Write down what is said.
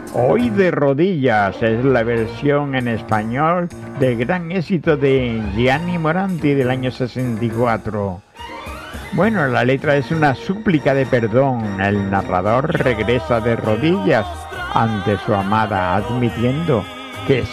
Hoy de rodillas es la versión en español del gran éxito de Gianni Morandi del año 64. Bueno, la letra es una súplica de perdón. El narrador regresa de rodillas ante su amada, admitiendo que